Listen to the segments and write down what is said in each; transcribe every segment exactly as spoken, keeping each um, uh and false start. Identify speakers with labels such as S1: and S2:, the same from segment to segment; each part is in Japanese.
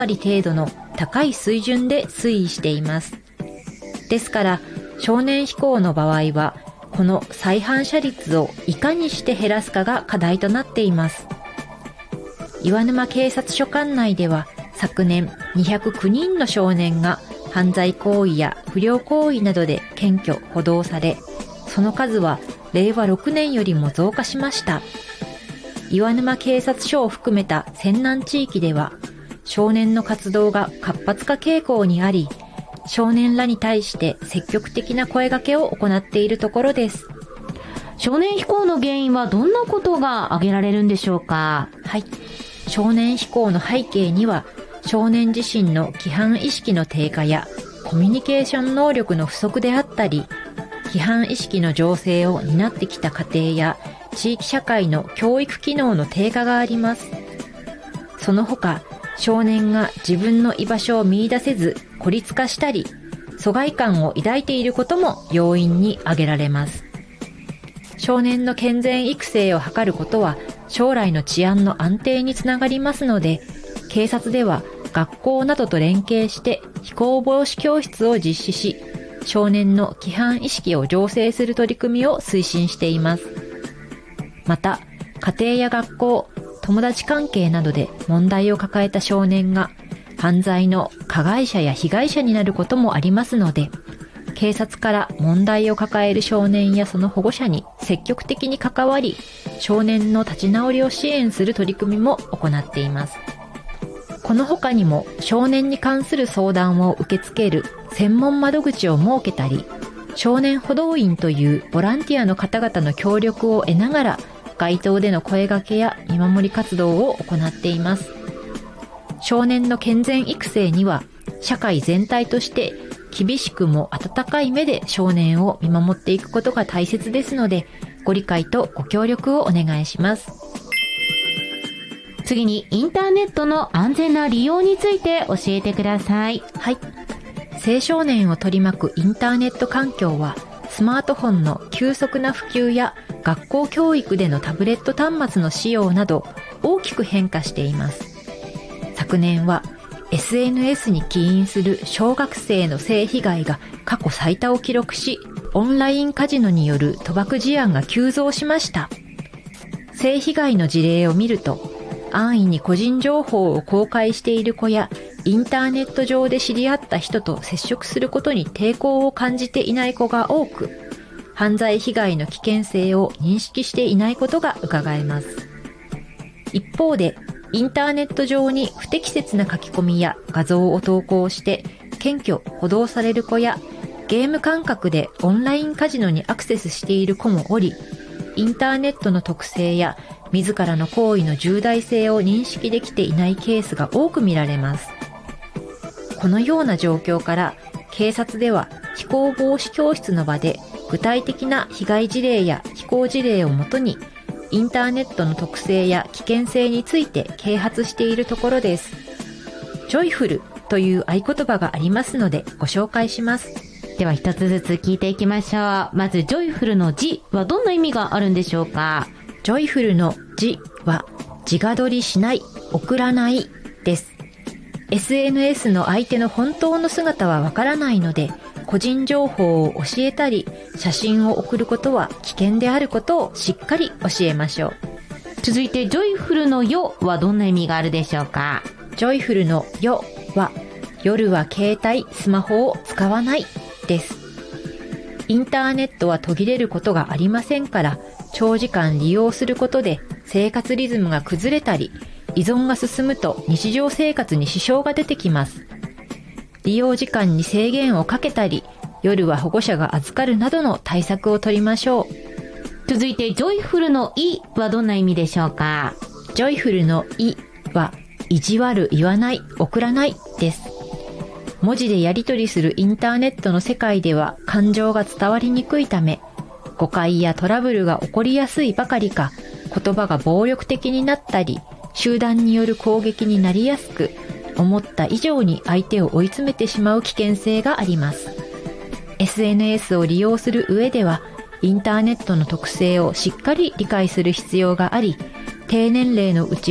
S1: 割程度の高い水準で推移しています。ですから、少年非行の場合は、この再犯者率をいかにして減らすかが課題となっています。岩沼警察署管内では、昨年にひゃくきゅうにんの少年が犯罪行為や不良行為などで検挙・補導され、その数はれいわろくねんよりも増加しました。岩沼警察署を含めた泉南地域では、少年の活動が活発化傾向にあり、少年らに対して積極的な声掛けを行っているところです。
S2: 少年非行の原因はどんなことが挙げられるんでしょうか？
S1: はい。少年非行の背景には、少年自身の規範意識の低下やコミュニケーション能力の不足であったり、規範意識の醸成を担ってきた家庭や地域社会の教育機能の低下があります。その他、少年が自分の居場所を見出せず孤立化したり、疎外感を抱いていることも要因に挙げられます。少年の健全育成を図ることは将来の治安の安定につながりますので、警察では学校などと連携して非行防止教室を実施し、少年の規範意識を醸成する取り組みを推進しています。また、家庭や学校、友達関係などで問題を抱えた少年が犯罪の加害者や被害者になることもありますので、警察から問題を抱える少年やその保護者に積極的に関わり、少年の立ち直りを支援する取り組みも行っています。この他にも少年に関する相談を受け付ける専門窓口を設けたり、少年補導員というボランティアの方々の協力を得ながら、街頭での声掛けや見守り活動を行っています。少年の健全育成には、社会全体として厳しくも温かい目で少年を見守っていくことが大切ですので、ご理解とご協力をお願いします。
S2: 次に、インターネットの安全な利用について教えてください。
S1: はい。青少年を取り巻くインターネット環境は、スマートフォンの急速な普及や学校教育でのタブレット端末の使用など大きく変化しています。昨年は エスエヌエス に起因する小学生の性被害が過去最多を記録し、オンラインカジノによる賭博事案が急増しました。性被害の事例を見ると、安易に個人情報を公開している子や、インターネット上で知り合った人と接触することに抵抗を感じていない子が多く、犯罪被害の危険性を認識していないことが伺えます。一方で、インターネット上に不適切な書き込みや画像を投稿して検挙・補導される子や、ゲーム感覚でオンラインカジノにアクセスしている子もおり、インターネットの特性や自らの行為の重大性を認識できていないケースが多く見られます。このような状況から、警察では非行防止教室の場で具体的な被害事例や非行事例をもとに、インターネットの特性や危険性について啓発しているところです。ジョイフルという合言葉がありますのでご紹介します。
S2: では一つずつ聞いていきましょう。まず、ジョイフルの字はどんな意味があるんでしょうか？
S1: ジョイフルの字は、自画撮りしない、送らないです。エスエヌエス の相手の本当の姿はわからないので、個人情報を教えたり、写真を送ることは危険であることをしっかり教えましょう。
S2: 続いて、ジョイフルの夜はどんな意味があるでしょうか？
S1: ジョイフルの夜は、夜は携帯、スマホを使わないです。インターネットは途切れることがありませんから、長時間利用することで生活リズムが崩れたり、依存が進むと日常生活に支障が出てきます。利用時間に制限をかけたり、夜は保護者が預かるなどの対策を取りましょう。
S2: 続いて、ジョイフルのいはどんな意味でしょうか？
S1: ジョイフルのいは、意地悪言わない、送らないです。文字でやり取りするインターネットの世界では感情が伝わりにくいため、誤解やトラブルが起こりやすいばかりか、言葉が暴力的になったり、集団による攻撃になりやすく、思った以上に相手を追い詰めてしまう危険性があります。エスエヌエス を利用する上では、インターネットの特性をしっかり理解する必要があり、低年齢のうちは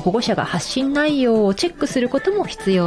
S1: 保護者が発信内容をチェックすることも必要